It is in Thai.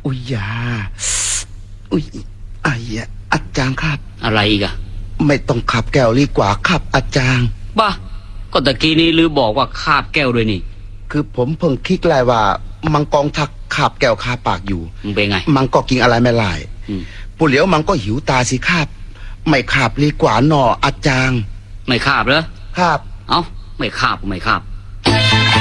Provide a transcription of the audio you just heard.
อุยยาอุยไอ้อาจารย์ครับอะไรอีกอะไม่ต้องขับแก้วดีกว่าครับอาจารย์บ้าก็ตะกี้นี้ลือบอกว่าคาบแก้วด้วยนี่คือผมเพิ่งคิดเลยว่ามังกรทักคาบแก้วคาปากอยู่มึงเป็นไงมังก็กินอะไรไม่ไล่ปู่เหลียวมังก็หิวตาสิครับไม่คาบดีกว่าหนออาจารย์ไม่คาบเหรอครับเอ้าไม่คาบ